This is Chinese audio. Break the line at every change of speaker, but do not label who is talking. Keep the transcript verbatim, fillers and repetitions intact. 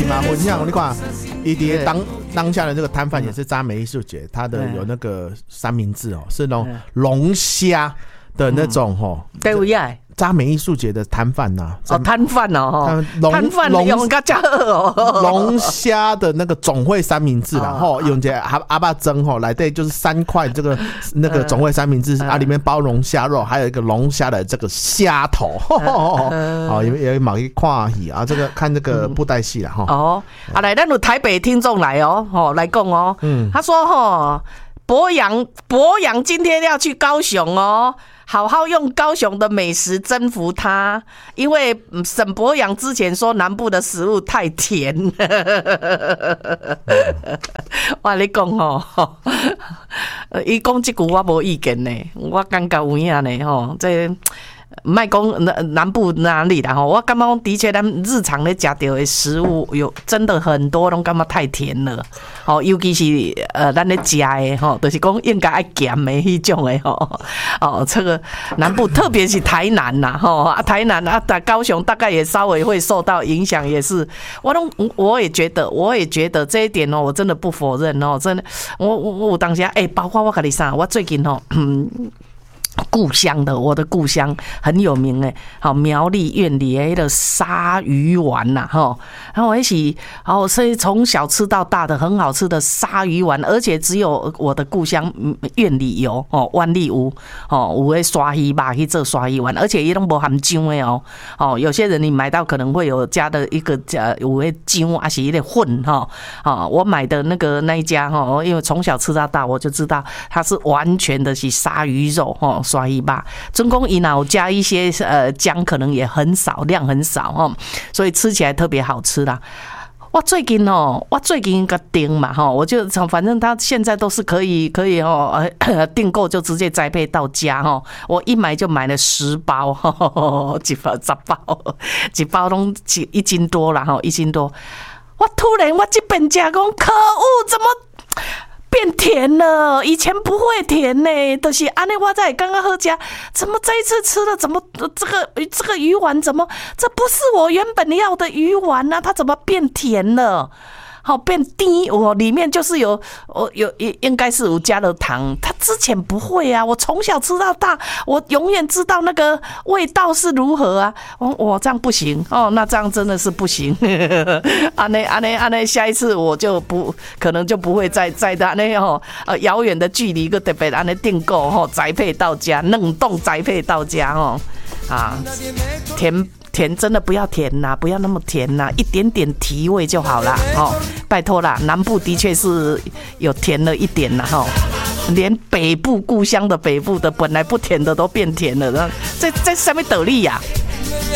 品嘛，混酿。你看，伊伫当当下的这个摊贩也是渣美艺术节，他的有那个三明治哦，是那种龙虾的那种哦。
对不对？
渣美艺术节的摊贩呐，
哦，摊贩哦，摊贩用个加哦，
龙虾的那个总会三明治啦，吼，用这阿阿爸蒸吼，来对就是三块这个那个总会三明治啊，里面包龙虾肉，还有一个龙虾的这个虾头，哦，也也蛮去看戏啊，这个看这个布袋戏啦，哈。
哦，啊来，咱有台北听众来哦，吼来讲哦，嗯，他说吼，博洋博洋今天要去高雄哦。好好用高雄的美食征服他，因为沈博洋之前说南部的食物太甜。我跟你讲吼，伊讲这句我无意见呢，我感觉有影呢吼，这。卖讲南部哪里啦吼，我感觉的确咱日常咧食到的食物有真的很多拢感觉太甜了，吼，尤其是呃咱咧食的吼，就是讲应该爱咸的迄种的吼，哦，这个南部特别是台南呐吼，啊台南啊，高雄大概也稍微会受到影响，也是我拢我也觉得我也觉得这一点哦，我真的不否认哦，真的，我我我当下哎、欸，包括我跟你说，我最近哦，嗯。故乡的，我的故乡很有名诶，好苗栗苑里诶的鲨鱼丸呐，哈，然后我一起，然后所以从小吃到大的很好吃的鲨鱼丸，而且只有我的故乡苑里有哦，湾里有哦，有诶刷鱼吧去做刷鱼丸，而且伊拢无含姜诶哦，哦，有些人你买到可能会有加的一个加有诶姜还是一个混哈，啊，我买的那个那一家哈，因为从小吃到大，我就知道它是完全的是鲨鱼肉哈。刷一把，真公伊脑加一些呃姜，可能也很少，量很少哦，所以吃起来特别好吃啦。我最近哦，我最近个订嘛哈，我就反正它现在都是可以可以哦，呃订购就直接宅配到家哈。我一买就买了十包，呵几包十包，几包拢一斤多了哈，一斤多。我突然我这边加工，可恶，怎么？变甜了，以前不会甜呢，就是安尼我在刚刚喝家，怎么这一次吃了怎么这个这个鱼丸怎么这不是我原本要的鱼丸啊？它怎么变甜了？好变低，我里面就是有我有应该是有加了糖，它之前不会啊，我从小吃到大，我永远知道那个味道是如何啊。我我这样不行哦，那这样真的是不行。安内安内安内，下一次我就不可能就不会再再的那哦呃遥远的距离个特别安内订购哦，宅配到家，冷冻宅配到家哦啊甜。甜真的不要甜呐、啊，不要那么甜呐、啊，一点点提味就好啦，哦，拜托啦，南部的确是有甜了一点啦，哈，连北部故乡的北部的本来不甜的都变甜了，这这什么道理呀、啊？